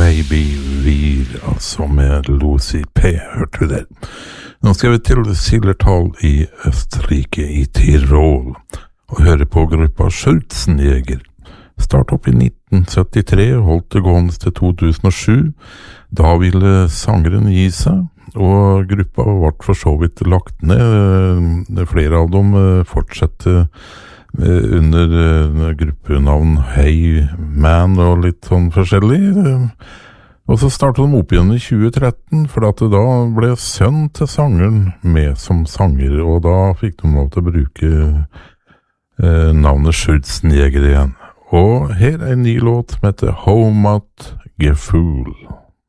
Baby Wir, altså med Lucy P, hørte vi der. Nå skal vi til Zillertal i Østerrike, i Tirol, og høre på gruppa Schützenjäger. Start opp i 1973 og holdt det gående til 2007. Da ville sangeren gi seg, og gruppa ble for så vidt lagt ned. Flere av dem fortsetter under gruppenavn Hey Man og litt sånn forskjellig. Og så startet de opp igjen i 2013, for at da ble sønnen til sangeren med som sanger, og da fikk de lov til å bruke navnet Schützenjäger igjen. Og her er en ny låt som heter Heimatgefühl.